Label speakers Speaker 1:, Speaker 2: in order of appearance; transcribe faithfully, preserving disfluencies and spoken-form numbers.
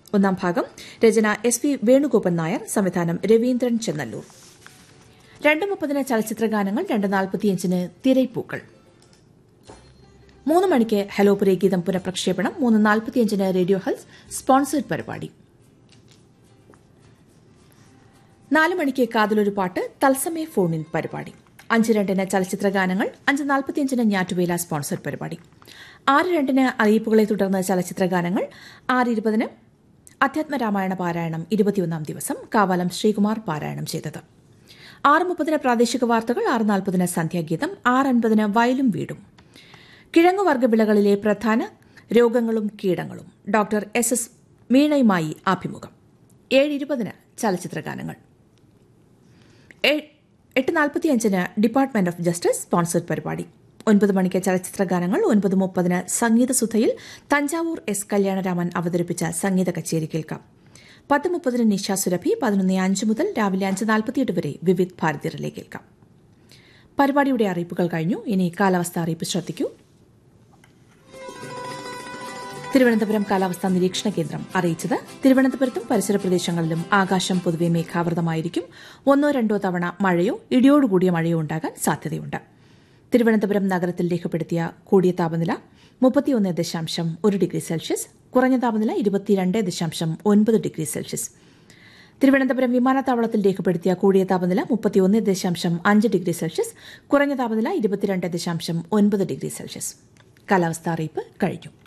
Speaker 1: ഒന്നാം ഭാഗം രചന S V Venugopan Nair, സംവിധാനം രവീന്ദ്രൻ ചെന്നല്ലൂർ. രണ്ട് മുപ്പതിന് ചലച്ചിത്രഗാനങ്ങൾ, രണ്ട് നാൽപ്പത്തിയഞ്ചിന് തിരൈപ്പൂക്കൾ. മൂന്ന് മണിക്ക് ഹലോ പുരേഗീതം പുനഃപ്രക്ഷേപണം, മൂന്ന് നാൽപ്പത്തിയഞ്ചിന് റേഡിയോ ഹെൽത്ത് സ്പോൺസേഡ് പരിപാടി. നാല് മണിക്ക് കാതിലൊരു പാട്ട് തത്സമയ ഫോണിൻ പരിപാടി. അഞ്ച് രണ്ടിന് ചലച്ചിത്രഗാനങ്ങൾ, അഞ്ച് നാൽപ്പത്തിയഞ്ചിന് ഞാറ്റുവേല സ്പോൺസർഡ് പരിപാടി. ആറ് രണ്ടിന് അറിയിപ്പുകളെ തുടർന്ന് ചലച്ചിത്രഗാനങ്ങൾ, ആറ് ഇരുപതിന് അധ്യാത്മരാമായണ പാരായണം ഇരുപത്തിയൊന്നാം ദിവസം കാവാലം ശ്രീകുമാർ പാരായണം ചെയ്തത്. ആറ് മുപ്പതിന് പ്രാദേശിക വാർത്തകൾ, ആറ് നാൽപ്പതിന് സന്ധ്യാഗീതം, ആറ് അൻപതിന് വയലും വീടും. കിഴങ്ങുവർഗ്ഗ വിളകളിലെ പ്രധാന രോഗങ്ങളും കീടങ്ങളും ഡോക്ടർ എസ് എസ് മീണയുമായി അഭിമുഖം. ഏഴ് ഇരുപതിന് ചലച്ചിത്രഗാനങ്ങൾ. എട്ട് നാൽപ്പത്തിയഞ്ചിന് ഡിപ്പാർട്ട്മെന്റ് ഓഫ് ജസ്റ്റിസ് സ്പോൺസർഡ് പരിപാടി. ഒൻപത് മണിക്ക് ചലച്ചിത്രഗാനങ്ങൾ, ഒൻപത് മുപ്പതിന് സംഗീതസുധയിൽ തഞ്ചാവൂർ എസ് കല്യാണരാമൻ അവതരിപ്പിച്ച സംഗീത കച്ചേരി കേൾക്കാം. പത്ത് മുപ്പതിന് നിഷ സുരഭി, പതിനൊന്ന് അഞ്ച് മുതൽ രാവിലെ അഞ്ച് നാൽപ്പത്തിയെട്ട് വരെ വിവിധ് ഭാരതിയിലെ കേൾക്കാം. പരിപാടിയുടെ അറിയിപ്പുകൾ കഴിഞ്ഞു. ഇനി കാലാവസ്ഥ അറിയിപ്പ് ശ്രദ്ധിക്കൂ. തിരുവനന്തപുരം കാലാവസ്ഥാ നിരീക്ഷണ കേന്ദ്രം അറിയിച്ചത് തിരുവനന്തപുരത്തും പരിസര പ്രദേശങ്ങളിലും ആകാശം പൊതുവെ മേഘാവൃതമായിരിക്കും. ഒന്നോ രണ്ടോ തവണ മഴയോ ഇടിയോടുകൂടിയ മഴയോ ഉണ്ടാകാൻ സാധ്യതയുണ്ട്. തിരുവനന്തപുരം നഗരത്തിൽ രേഖപ്പെടുത്തിയ കൂടിയ താപനില മുപ്പത്തിയൊന്ന് ദശാംശം ഒരു ഡിഗ്രി സെൽഷ്യസ്, കുറഞ്ഞ താപനില ഇരുപത്തിരണ്ട് ദശാംശം ഒൻപത് ഡിഗ്രി സെൽഷ്യസ്. തിരുവനന്തപുരം വിമാനത്താവളത്തിൽ രേഖപ്പെടുത്തിയ കൂടിയ താപനില മുപ്പത്തിയൊന്ന് ദശാംശം അഞ്ച് ഡിഗ്രി സെൽഷ്യസ്, കുറഞ്ഞ താപനില ഇരുപത്തിരണ്ട് ദശാംശം ഒൻപത് ഡിഗ്രി സെൽഷ്യസ്. കാലാവസ്ഥാ അറിയിപ്പ് കഴിഞ്ഞു.